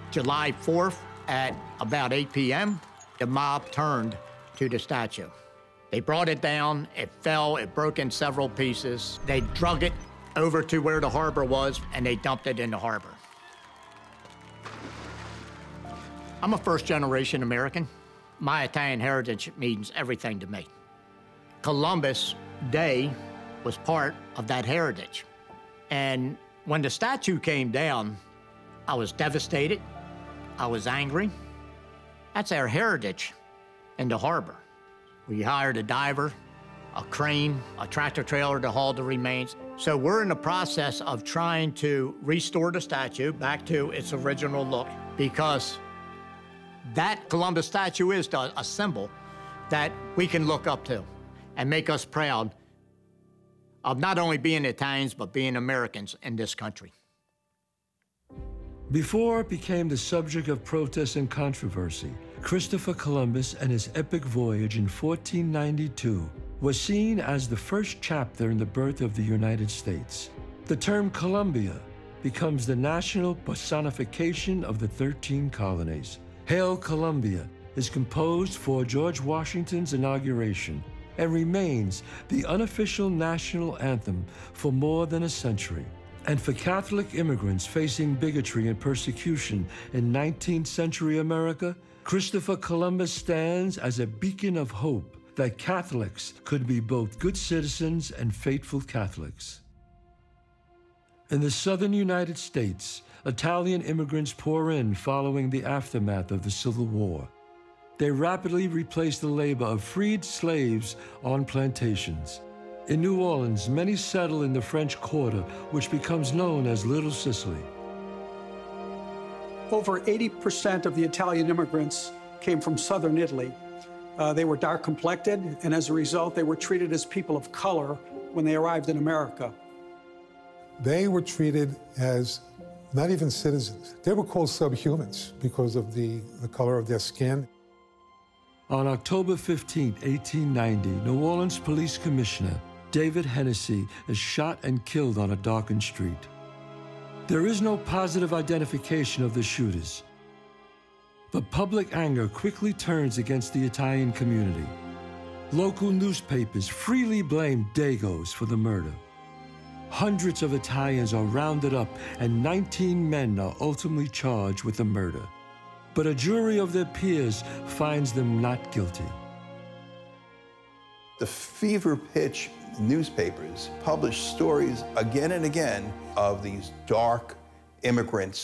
July 4th at about 8 p.m., the mob turned to the statue. They brought it down, it fell, it broke in several pieces. They drug it over to where the harbor was, and they dumped it in the harbor. I'm a first-generation American. My Italian heritage means everything to me. Columbus Day was part of that heritage. And when the statue came down, I was devastated. I was angry. That's our heritage in the harbor. We hired a diver, a crane, a tractor trailer to haul the remains. So we're in the process of trying to restore the statue back to its original look, because that Columbus statue is a symbol that we can look up to and make us proud of not only being Italians, but being Americans in this country. Before it became the subject of protest and controversy, Christopher Columbus and his epic voyage in 1492 was seen as the first chapter in the birth of the United States. The term Columbia becomes the national personification of the 13 colonies. Hail Columbia is composed for George Washington's inauguration and remains the unofficial national anthem for more than a century. And for Catholic immigrants facing bigotry and persecution in 19th century America, Christopher Columbus stands as a beacon of hope that Catholics could be both good citizens and faithful Catholics. In the southern United States, Italian immigrants pour in following the aftermath of the Civil War. They rapidly replaced the labor of freed slaves on plantations. In New Orleans, many settle in the French Quarter, which becomes known as Little Sicily. Over 80% of the Italian immigrants came from southern Italy. They were dark-complected, and as a result, they were treated as people of color when they arrived in America. They were treated as not even citizens. They were called subhumans because of the color of their skin. On October 15, 1890, New Orleans Police Commissioner David Hennessy is shot and killed on a darkened street. There is no positive identification of the shooters, but public anger quickly turns against the Italian community. Local newspapers freely blame Dagos for the murder. Hundreds of Italians are rounded up, and 19 men are ultimately charged with the murder. But a jury of their peers finds them not guilty. The fever pitch newspapers published stories again and again of these dark immigrants